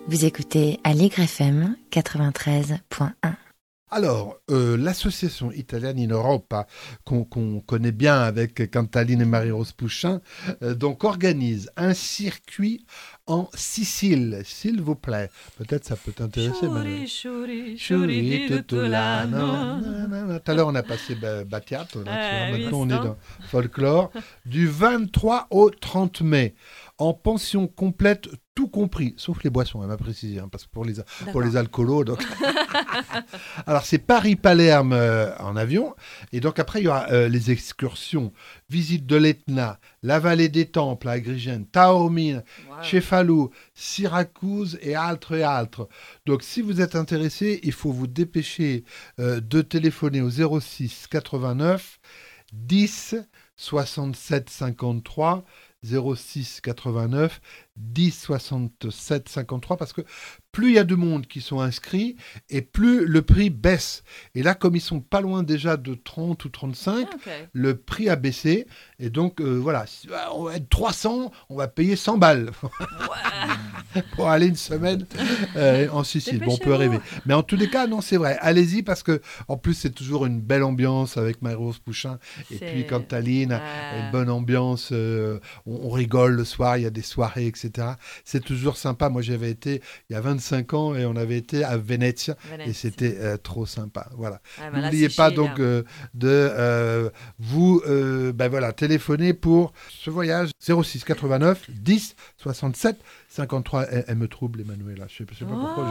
Vous écoutez Allegre FM 93.1. Alors, l'association italienne In Europa, qu'on connaît bien avec Cantaline et Marie-Rose Pouchin, donc organise un circuit en Sicile, s'il vous plaît. Peut-être ça peut t'intéresser, Manuel. Chouri, Tout l'anno. Tout à l'heure, on a passé Battiato, là, tu vois, maintenant on est dans folklore. Du 23 au 30 mai, en pension complète, tout compris, sauf les boissons, elle m'a précisé, parce que pour les alcoolos. Donc... Alors, c'est Paris-Palerme en avion. Et donc, après, il y aura les excursions. Visite de l'Etna, la vallée des Temples à Agrigent, Taormine, Cefalù, Syracuse et Altre. Donc, si vous êtes intéressé, il faut vous dépêcher de téléphoner au 06 89 10 67 53. 06 89 10 67 53, parce que plus il y a de monde qui sont inscrits et plus le prix baisse. Et là, comme ils sont pas loin déjà de 30 ou 35, le prix a baissé. Et donc, voilà, on va être 300, on va payer 100 balles pour aller une semaine en Sicile. Bon, on peut rêver. Mais en tous les cas, non, c'est vrai. Allez-y, parce que en plus, c'est toujours une belle ambiance avec Marie-Rose Pouchin. Et puis, Cantaline, une bonne ambiance. On rigole le soir, il y a des soirées, etc. C'est toujours sympa. Moi, j'avais été il y a 25 ans et on avait été à Venezia. Et c'était trop sympa. Voilà. N'oubliez pas donc de vous téléphoner pour ce voyage 06 89 10 67 53. Elle me trouble, Emanuela. Je sais pas pourquoi.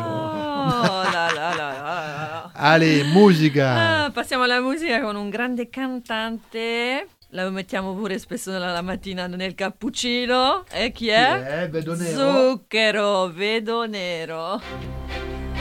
Allez, musica. Passiamo alla musica con un grande cantante. La mettiamo pure spesso la mattina nel cappuccino. E chi è? Vedo Nero. Zucchero, Vedo Nero.